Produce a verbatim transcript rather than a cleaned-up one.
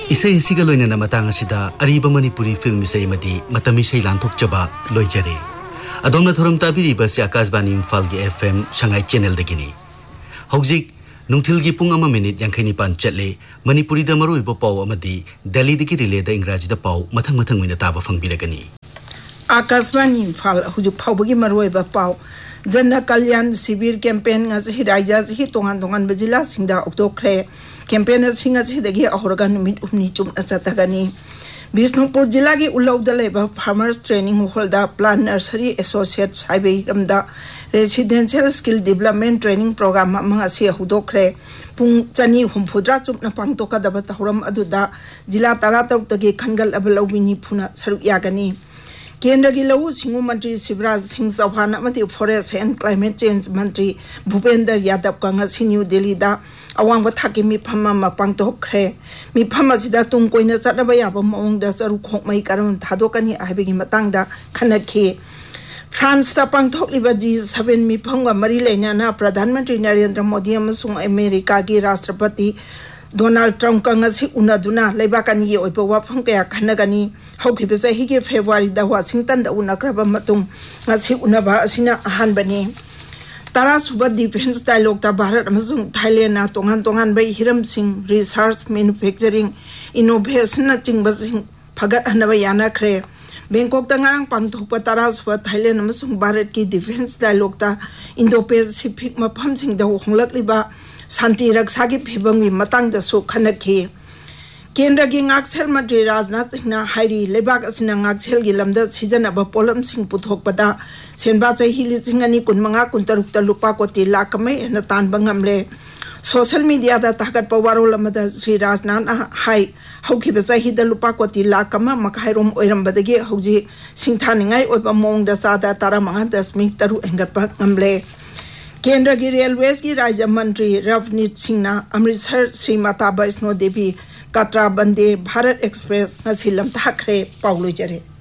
Isai asiga loina na matang asida ariba Manipuri film isai madi matami sei lanthok chaba loijare. Adomna thoram tabiri ba se Akashbani Imphal gi F M Shanghai channel dagini. Hojik nungthil gi pung ama minute yankhani pan chatle Manipuri da maroi bo paw amadi Delhi digi relay da English da paw mathang mathang mina taba fangbiragani. Akashbani Imphal hujik phawbagi maroi ba paw Jana Kalyan Sibir campaign ngasi raja hi tongan tongan bajila singda oktokre campaign singa sidagi ahorgan numit umni chum achatagani Bisnupur jila gi ulawda leba farmers training holda plant nursery associate saibe ramda residential skill development training program mangasi hudokre pung chani humphudra chupna pangtoka daba tahuram aduda jila taratak tagi khangal abalawini phuna saruk yagani Kendra ki Lau Singu Mantri Sivraj Singh Chauhan amati Forest and Climate Change Mantri Bhupender Yadav ka ngasi New Delhi da awangba thaki mi phama mapang thokre mi phama sida tung koina chatnaba yaba maung da charu khokmai karam thadokani aibegi matang da khanakhi France ta pangthokliba G seven mi phangwa mari leina na Pradhan Mantri Narendra Modi amasung America gi Rashtrapati Donald Trump ka ngasi unaduna leibakani ye oipa wafang kaya khanagani haukiba sahi ge February da Washington da unakraba matung ngasi unaba asina ahanbani Tara suba defense dialogue ta Bharat amasung Thailand na tongan tongan bai hiram sing research manufacturing innovation na chingba sing phagat hanaba yana khre Bangkok ta ngarang pangthokpa tara suba Thailand amasung Bharat ki defense dialogue ta Indo-Pacific mapham sing da honglakliba Santi Raksha Phibang wi matang da so khanakhi Kendra gi ngaksel Mantri Rajnath Singh na hairi lebak asina ngaksel gi lamda season aba polam sing puthokpada senba chai hili singani kunmanga kuntaruk ta lupa koti lakamai na tan bangamle social media da takat pawaro lamada Sri Rajnath hai hauki ba chai da lupa koti lakama makhairom oirambadagi hauji singthaningai oiba mong da sada tara manga dasmik taru engatpa ngamle Kendra ki Railways ki Rajya Mantri Ravneet Singh na Amritsar Sri Mata Vaishno Devi Katra Bande Bharat Express ngasi lam thakre paulu jare